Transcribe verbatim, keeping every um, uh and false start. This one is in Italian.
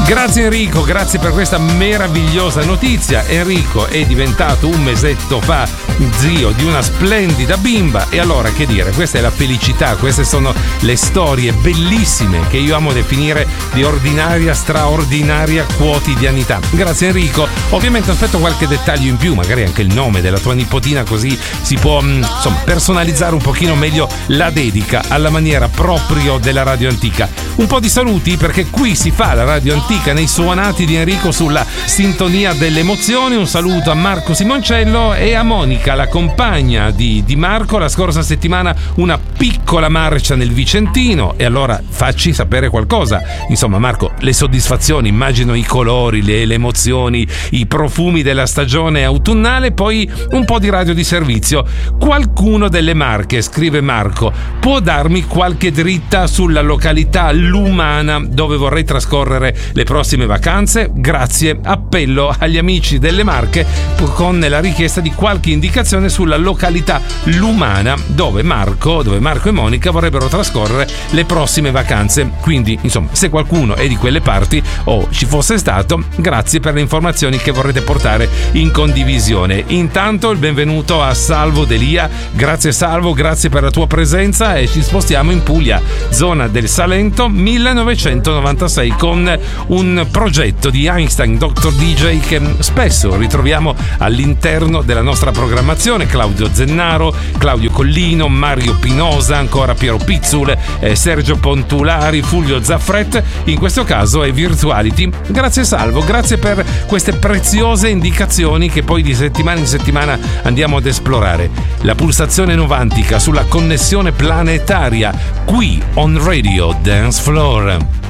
Grazie Enrico, grazie per questa meravigliosa notizia. Enrico è diventato un mesetto fa zio di una splendida bimba e allora che dire, questa è la felicità, queste sono le storie bellissime che io amo definire di ordinaria, straordinaria quotidianità. Grazie Enrico, ovviamente aspetto qualche dettaglio in più, magari anche il nome della tua nipotina, così si può insomma personalizzare un pochino meglio la dedica alla maniera proprio della radio antica. Un po' di saluti perché qui si fa la radio antica nei suonati di Enrico sulla sintonia delle emozioni. Un saluto a Marco Simoncello e a Monica, la compagna di, di Marco. La scorsa settimana una piccola marcia nel Vicentino e allora facci sapere qualcosa. Insomma Marco, le soddisfazioni, immagino i colori, le, le emozioni, i profumi della stagione autunnale, poi un po' di radio di servizio. Qualcuno delle Marche, scrive Marco, può darmi qualche dritta sulla località Lumana dove vorrei trascorrere le prossime vacanze? Grazie, appello agli amici delle Marche con la richiesta di qualche indicazione sulla località Lumana dove Marco, dove Marco e Monica vorrebbero trascorrere le prossime vacanze. Quindi, insomma, se qualcuno è di quelle parti o ci fosse stato, grazie per le informazioni che vorrete portare in condivisione. Intanto il benvenuto a Salvo Delia. Grazie Salvo, grazie per la tua presenza e ci spostiamo in Puglia, zona del Salento, millenovecentonovantasei, con un progetto di Einstein Doctor D J che spesso ritroviamo all'interno della nostra programmazione. Claudio Zennaro, Claudio Collino, Mario Pinosa, ancora Piero Pizzul, eh, Sergio Pontulari, Fulvio Zaffret. In questo caso è Virtuality. Grazie Salvo, grazie per queste preziose indicazioni che poi di settimana in settimana andiamo ad esplorare. La pulsazione novantica sulla connessione planetaria qui on Radio Dance Floor.